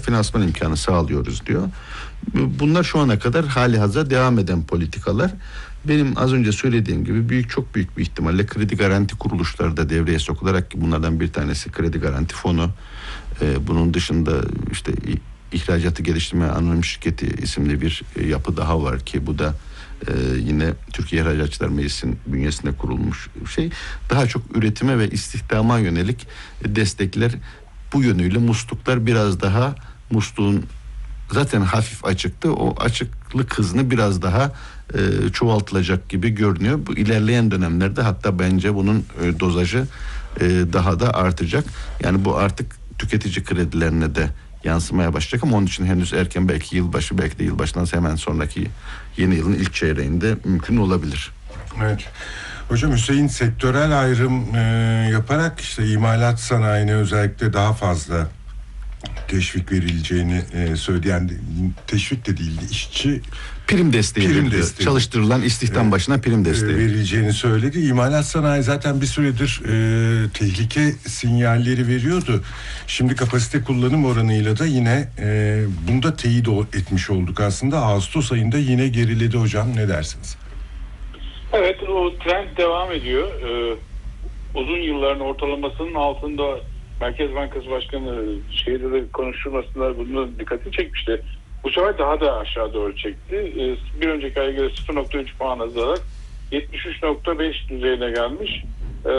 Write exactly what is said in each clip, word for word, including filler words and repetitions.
finansman imkanı sağlıyoruz diyor. Bunlar şu ana kadar hali hazırda devam eden politikalar. Benim az önce söylediğim gibi büyük çok büyük bir ihtimalle kredi garanti kuruluşları da devreye sokularak, ki bunlardan bir tanesi kredi garanti fonu. Ee, bunun dışında işte İhracatı Geliştirme Anonim Şirketi isimli bir yapı daha var ki bu da e, yine Türkiye İhracatçılar Meclisi'nin bünyesinde kurulmuş şey. Daha çok üretime ve istihdama yönelik destekler, bu yönüyle musluklar biraz daha, musluğun zaten hafif açıktı, o açıklık hızını biraz daha e, çoğaltılacak gibi görünüyor. Bu ilerleyen dönemlerde hatta bence bunun e, dozajı e, daha da artacak. Yani bu artık tüketici kredilerine de yansımaya başlayacak ama onun için henüz erken, belki yılbaşı, belki de yılbaşından hemen sonraki yeni yılın ilk çeyreğinde mümkün olabilir. Evet. Hocam, Hüseyin sektörel ayrım e, yaparak işte imalat sanayine özellikle daha fazla teşvik verileceğini e, söyleyen, teşvik de değildi, işçi prim desteği, prim desteği. çalıştırılan istihdam başına prim desteği e, verileceğini söyledi. İmalat sanayi zaten bir süredir e, tehlike sinyalleri veriyordu. Şimdi kapasite kullanım oranıyla da yine e, bunda teyit etmiş olduk aslında. Ağustos ayında yine geriledi hocam, ne dersiniz? Evet, o trend devam ediyor. Ee, uzun yılların ortalamasının altında Merkez Bankası Başkanı şeyde de konuşulmasınlar, bunu dikkatini çekmişti. Bu sefer daha da aşağı doğru çekti. Ee, bir önceki aya göre sıfır nokta üç puan azalarak yetmiş üç nokta beş düzeyine gelmiş. Ee,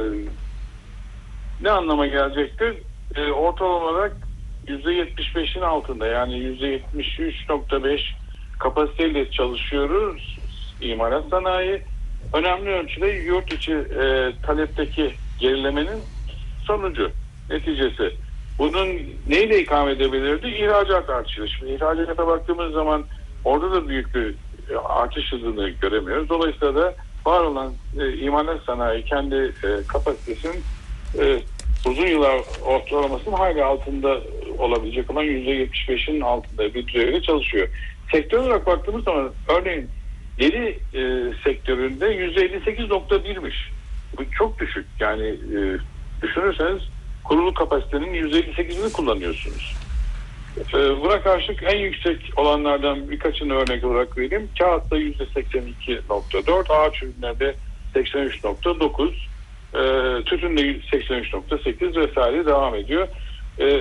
ne anlama gelecektir? Ee, ortalama olarak yüzde yetmiş beşin altında, yani yüzde yetmiş üç nokta beş kapasiteyle çalışıyoruz. İmalat sanayi önemli ölçüde yurt içi e, talepteki gerilemenin sonucu, neticesi. Bunun neyle ikame edebilirdi? İhracat artışı. Şimdi ihracata baktığımız zaman orada da büyük bir artış hızını göremiyoruz. Dolayısıyla da var olan e, imalat sanayi kendi e, kapasitesinin e, uzun yıllar ortalamasının hala altında olabilecek olan yüzde yetmiş beşin altında bir düzeyde çalışıyor. Sektör olarak baktığımız zaman örneğin deri e, sektöründe yüzde elli sekiz nokta birmiş. Bu çok düşük. Yani e, düşünürseniz kurulu kapasitenin yüzde elli sekizini kullanıyorsunuz. E, buna karşılık en yüksek olanlardan birkaçını örnek olarak vereyim. Kağıtta yüzde seksen iki nokta dört, ağaç ürünlerde seksen üç nokta dokuz, e, tütünde seksen üç nokta sekiz vesaire devam ediyor. E,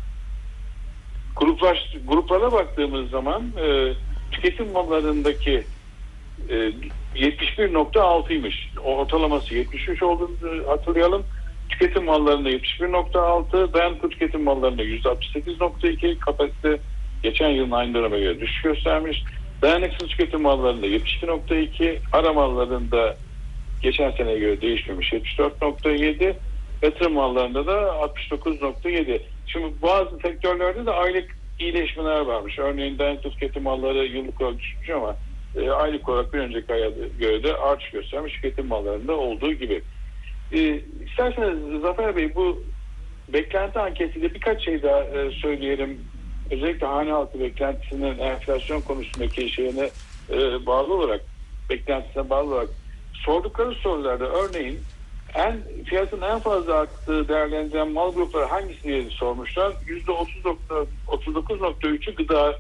gruplaş, gruplara baktığımız zaman e, tüketim mallarındaki e, yetmiş bir nokta altıymış. Ortalaması yetmiş üç olduğunu hatırlayalım. Tüketim mallarında yetmiş bir nokta altı, dayanıklı tüketim mallarında yüzde altmış sekiz nokta iki, kapasite geçen yılın aynı döneme göre düşüş göstermiş. Dayanıksız tüketim mallarında yetmiş iki nokta iki, ara mallarında geçen seneye göre değişmemiş yetmiş dört nokta yedi, yatırım mallarında da altmış dokuz nokta yedi. Şimdi bazı sektörlerde de aylık iyileşmeler varmış. Örneğin dayanıklı tüketim malları yıllık olarak düşmüş ama e, aylık olarak bir önceki aya göre de artış göstermiş, tüketim mallarında olduğu gibi. E, isterseniz Zafer Bey, bu beklenti anketiyle birkaç şey daha e, söyleyelim. Özellikle hane halkı beklentisinin enflasyon konusundaki şeyine e, bağlı olarak, beklentisine bağlı olarak sordukları sorularda örneğin en fiyatın en fazla arttığı değerlendirilen mal grupları hangisi diye sormuşlar. yüzde otuz dokuz nokta üçü gıda,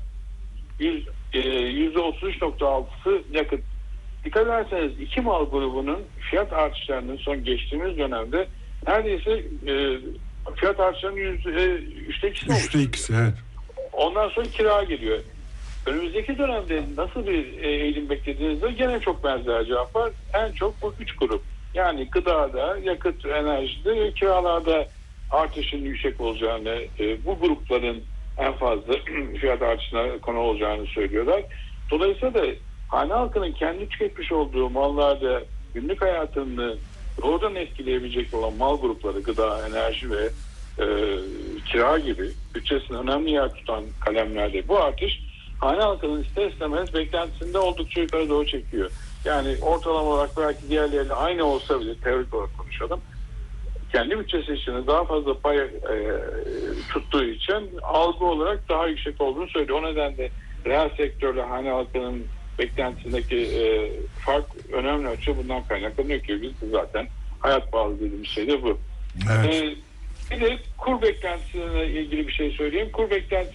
yüzde otuz üç nokta altısı yakıt. Dikkat ederseniz iki mal grubunun fiyat artışlarının son geçtiğimiz dönemde neredeyse e, fiyat artışlarının yüzde üçte ikisi olmuş. Üçte ikisi, evet. Ondan sonra kira geliyor. Önümüzdeki dönemde nasıl bir eğilim beklediğinizde gene çok benzer cevap var. En çok bu üç grup. Yani gıdada, yakıt, enerjide ve kiralarda artışın yüksek olacağını, e, bu grupların en fazla fiyat artışına konu olacağını söylüyorlar. Dolayısıyla da hane halkının kendi tüketmiş olduğu mallarda günlük hayatını doğrudan etkileyebilecek olan mal grupları, gıda, enerji ve e, kira gibi bütçesinin önemli yer tutan kalemlerde bu artış hane halkının ister istemez beklentisinde oldukça yukarı doğru çekiyor. Yani ortalama olarak belki diğerleriyle aynı olsa bile, teorik olarak konuşalım, kendi bütçesi içinde daha fazla pay e, tuttuğu için algı olarak daha yüksek olduğunu söylüyor. O nedenle reel sektörle hane halkının beklentisindeki e, fark önemli ölçüde bundan kaynaklanıyor ki biz zaten hayat pahalı dediğimiz şey de bu. Evet. E, bir de kur beklentisine ilgili bir şey söyleyeyim. Kur beklentisi